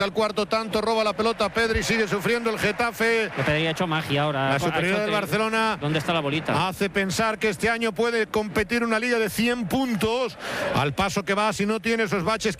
Al cuarto tanto, roba la pelota Pedri, sigue sufriendo el Getafe. Pedri ha hecho magia ahora. La superioridad del Barcelona. ¿Dónde está la bolita? Hace pensar que este año puede competir una liga de 100 puntos. Al paso que va, si no tiene esos baches